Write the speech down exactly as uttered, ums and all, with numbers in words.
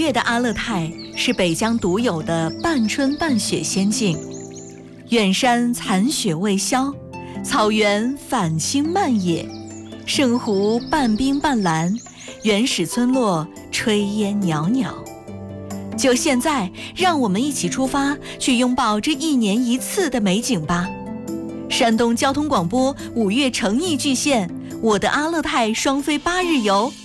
月的阿勒泰是北疆独有的半春半雪仙境，远山残雪未消，草原返青漫野，圣湖半冰半蓝，原始村落炊烟袅袅。就现在，让我们一起出发，去拥抱这一年一次的美景吧！山东交通广播五月诚意巨献我的阿勒泰双飞八日游。